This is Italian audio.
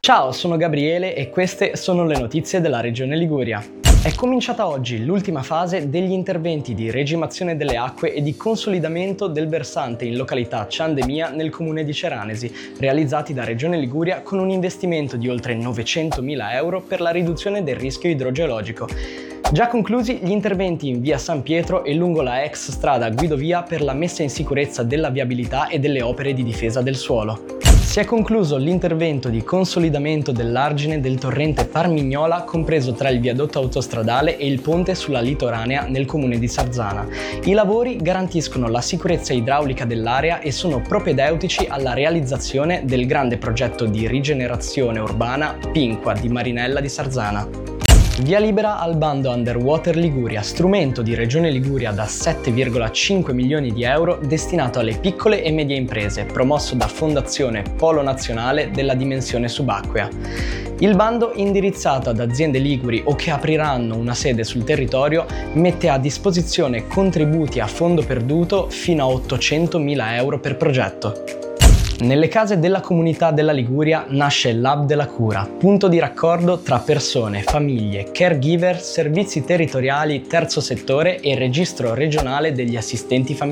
Ciao, sono Gabriele e queste sono le notizie della Regione Liguria. È cominciata oggi l'ultima fase degli interventi di regimazione delle acque e di consolidamento del versante in località Ciandemia nel comune di Ceranesi, realizzati da Regione Liguria con un investimento di oltre 900.000 euro per la riduzione del rischio idrogeologico. Già conclusi gli interventi in via San Pietro e lungo la ex strada Guidovia per la messa in sicurezza della viabilità e delle opere di difesa del suolo. Si è concluso l'intervento di consolidamento dell'argine del torrente Parmignola compreso tra il viadotto autostradale e il ponte sulla litoranea nel comune di Sarzana. I lavori garantiscono la sicurezza idraulica dell'area e sono propedeutici alla realizzazione del grande progetto di rigenerazione urbana Pinqua di Marinella di Sarzana. Via libera al bando Underwater Liguria, strumento di Regione Liguria da 7,5 milioni di euro destinato alle piccole e medie imprese, promosso da Fondazione Polo Nazionale della Dimensione Subacquea. Il bando, indirizzato ad aziende liguri o che apriranno una sede sul territorio, mette a disposizione contributi a fondo perduto fino a 800.000 euro per progetto. Nelle case della comunità della Liguria nasce l'Hub della Cura, punto di raccordo tra persone, famiglie, caregiver, servizi territoriali, terzo settore e registro regionale degli assistenti familiari.